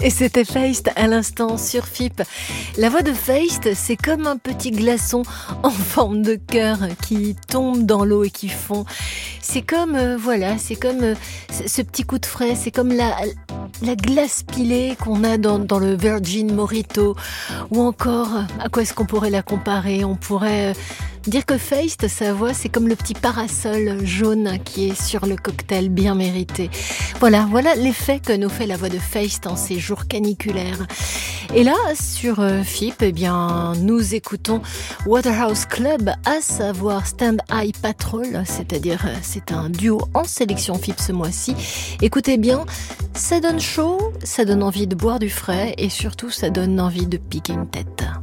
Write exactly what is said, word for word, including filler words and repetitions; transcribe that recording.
Et c'était Feist à l'instant sur F I P. La voix de Feist, c'est comme un petit glaçon en forme de cœur qui tombe dans l'eau et qui fond. C'est comme, euh, voilà, c'est comme euh, ce petit coup de frais, c'est comme la, la glace pilée qu'on a dans, dans le Virgin Mojito. Ou encore, à quoi est-ce qu'on pourrait la comparer ? On pourrait euh, dire que Feist, sa voix, c'est comme le petit parasol jaune qui est sur le cocktail bien mérité. Voilà, voilà l'effet que nous fait la voix de Feist en ces jours caniculaires. Et là, sur euh, F I P, eh bien, nous écoutons Waterhouse Club, à savoir Stand Eye Patrol, c'est-à-dire euh, c'est un duo en sélection F I P ce mois-ci. Écoutez bien, ça donne chaud, ça donne envie de boire du frais et surtout ça donne envie de piquer une tête.